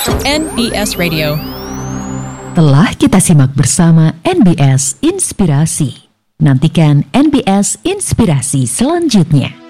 NBS Radio. Telah kita simak bersama NBS Inspirasi. Nantikan NBS Inspirasi selanjutnya.